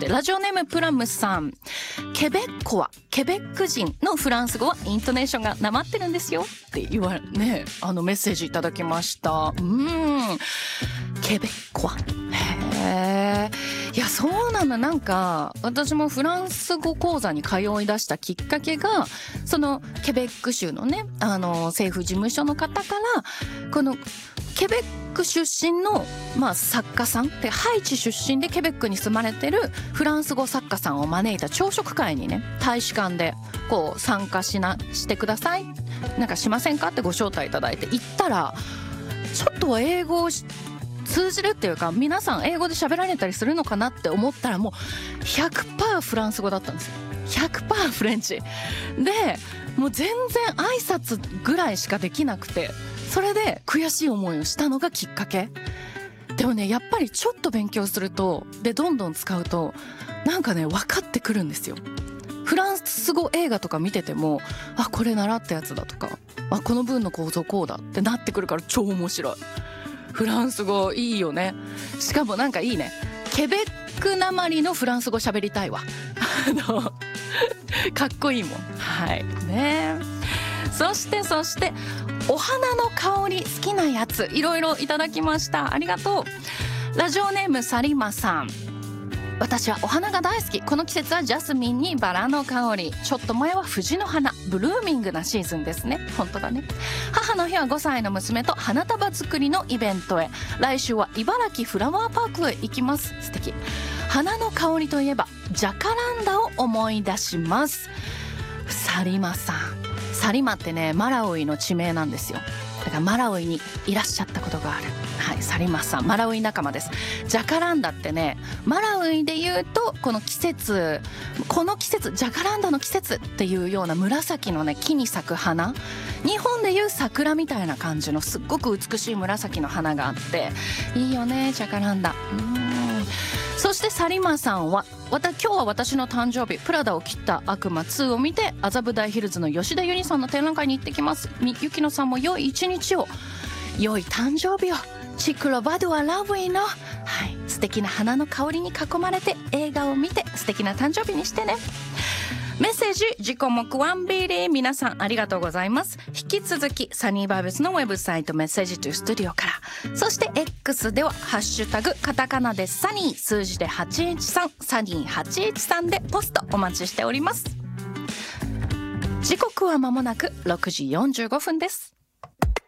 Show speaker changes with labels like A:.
A: してラジオネームプラムさん、ケベッコはケベック人のフランス語はイントネーションがなまってるんですよってメッセージいただきました。ケベッコはいやそうなんだ。なんか私もフランス語講座に通い出したきっかけが、そのケベック州のね政府事務所の方からこのケベック出身の、作家さんってハイチ出身でケベックに住まれてるフランス語作家さんを招いた朝食会にね、大使館でこう参加してください、なんかしませんかってご招待いただいて行ったら、ちょっとは英語を通じるっていうか、皆さん英語で喋られたりするのかなって思ったら、もう 100% フランス語だったんですよ。 100% フレンチで、もう全然挨拶ぐらいしかできなくて、それで悔しい思いをしたのがきっかけ。でもね、やっぱりちょっと勉強するとどんどん使うとなんかね分かってくるんですよ。フランス語映画とか見てても、これ習ったやつだとか、この文の構造こうだってなってくるから超面白い。フランス語いいよね。しかもなんかいいね、ケベックなまりのフランス語喋りたいわかっこいいもん。はいね。そしてお花の香り好きなやつ、いろいろいただきました。ありがとう。ラジオネームサリマさん、私はお花が大好き。この季節はジャスミンにバラの香り、ちょっと前は藤の花、ブルーミングなシーズンですね。本当だね。母の日は5歳の娘と花束作りのイベントへ。来週は茨城フラワーパークへ行きます。素敵。花の香りといえばジャカランダを思い出します。サリマさん、サリマってねマラウイの地名なんですよ。だからマラウイにいらっしゃったことがある。はい、サリマさんマラウイ仲間です。ジャカランダってね、マラウイで言うとこの季節ジャカランダの季節っていうような紫のね木に咲く花、日本でいう桜みたいな感じのすっごく美しい紫の花があって、いいよねジャカランダ。そしてサリマさんは今日は私の誕生日、プラダを切った悪魔2を見て麻布台ヒルズの吉田ユニさんの展覧会に行ってきます。ゆきのさんも良い一日を、良い誕生日を。チクロバドゥアラブイの、素敵な花の香りに囲まれて映画を見て素敵な誕生日にしてね。メッセージ自己目ワンビリー、皆さんありがとうございます。引き続きサニーバイブスのウェブサイトメッセージトゥスタジオから、そして X ではハッシュタグカタカナでサニー、数字で813、サニー813でポストお待ちしております。時刻は間もなく6時45分です。